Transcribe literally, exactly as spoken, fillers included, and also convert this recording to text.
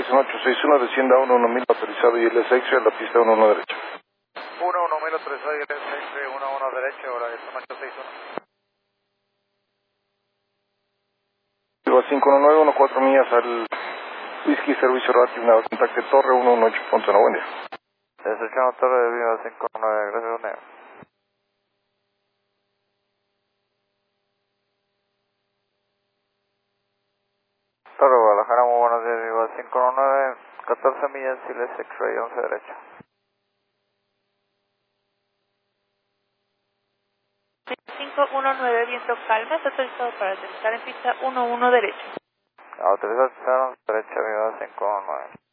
en ocho seis uno, descienda uno uno mil autorizado y el S X a la pista uno uno derecho. uno uno mil autorizado y el S X uno uno derecho, ahora es un ocho seis uno. cinco uno nueve, uno cuatro millas al Whisky Servicio Radio, una contacte Torre uno uno ocho punto uno, buen día. Desechamos Torre de Viva cinco nueve, gracias, buen día. Torre Guadalajara, muy buenos días, Viva cinco uno nueve, catorce millas, Siles X-Ray once derecho. cinco uno nueve, viento calma, está autorizado para aterrizar en pista uno uno derecho. Autorizado a aterrizar once derecho, Viva cinco uno nueve.